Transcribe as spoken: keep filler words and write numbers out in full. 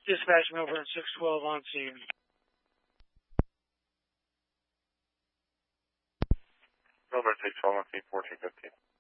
Dispatch Milford six twelve on scene. Milford six twelve on scene, fourteen fifteen.